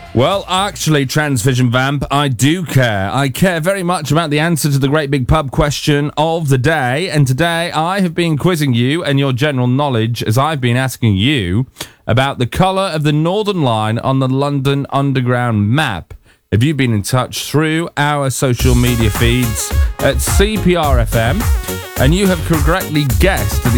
Well, actually, Transvision Vamp, I do care. I care very much about the answer to the great big pub question of the day. And today I have been quizzing you and your general knowledge as I've been asking you about the colour of the Northern Line on the London Underground map. Have you been in touch through our social media feeds at CPRFM? And you have correctly guessed that